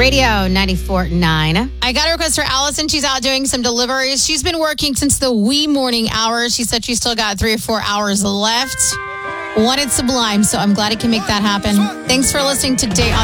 Radio 94.9. I got a request for Allison. She's out doing some deliveries. She's been working since the wee morning hours. She said she's still got 3 or 4 hours left. Wanted Sublime, so I'm glad he can make that happen. Thanks for listening to Day on